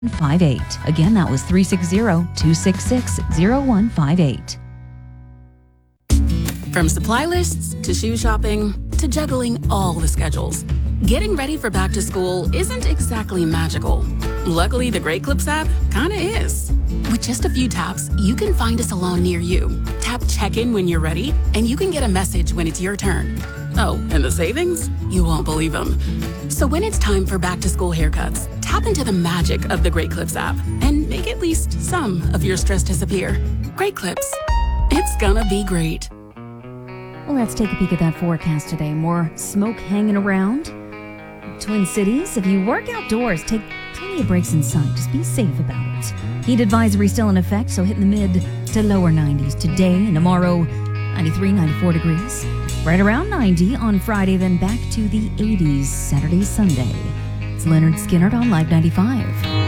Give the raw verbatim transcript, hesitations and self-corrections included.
five eight. Again, that was three six zero, two six six, zero one five eight. From supply lists to shoe shopping to juggling all the schedules, getting ready for back to school isn't exactly magical. Luckily, the Great Clips app kinda is. With just a few taps, you can find a salon near you. Tap check-in when you're ready, and you can get a message when it's your turn. Oh, and the savings? You won't believe them. So when it's time for back-to-school haircuts, tap into the magic of the Great Clips app and make at least some of your stress disappear. Great Clips. It's gonna be great. Well, let's take a peek at that forecast today. More smoke hanging around. Twin Cities, if you work outdoors, take plenty of breaks inside. Just be safe about it. Heat advisory still in effect, so hitting the mid to lower nineties today and tomorrow, ninety-three, ninety-four degrees. Right around ninety on Friday, then back to the eighties Saturday, Sunday. It's Leonard Skinner on Live ninety-five.